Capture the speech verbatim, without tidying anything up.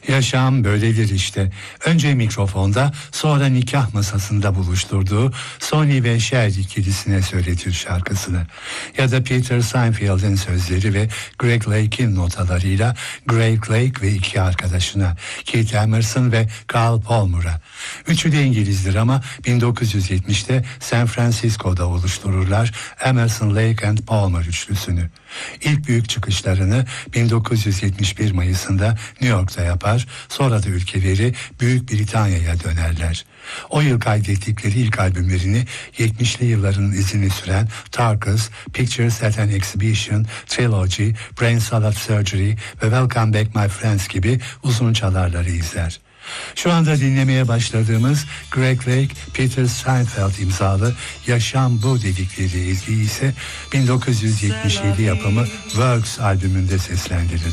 Yaşam böyledir işte. Önce mikrofonda, sonra nikah masasında buluşturduğu Sonny ve Cher ikilisine söyletir şarkısını. Ya da Peter Seinfeld'in sözleri ve Greg Lake'in notalarıyla Greg Lake ve iki arkadaşına, Keith Emerson ve Carl Palmer'a. Üçü de İngilizdir ama bin dokuz yüz yetmişte San Francisco'da oluştururlar Emerson, Lake and Palmer üçlüsünü. İlk büyük çıkışlarını bin dokuz yüz yetmiş bir Mayıs'ında New York'ta yapar, sonra da ülkeleri Büyük Britanya'ya dönerler. O yıl kaydettikleri ilk albümlerini yetmişli yılların izini süren Tarkus, Pictures at an Exhibition, Trilogy, Brain Salad Surgery ve Welcome Back My Friends gibi uzun çalarları izler. Şu anda dinlemeye başladığımız Greg Lake, Peter Seinfeld imzalı Yaşam Bu dedikleri ezgi ise bin dokuz yüz yetmiş yedi yapımı Works albümünde seslendirilir.